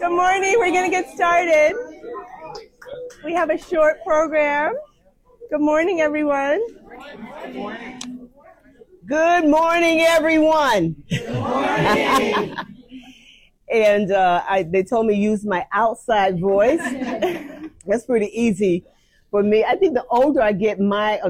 Good morning. We're going to get started. We have a short program. Good morning, everyone. Good morning, everyone. Good morning. And they told me to use my outside voice. That's pretty easy for me. I think the older I get, my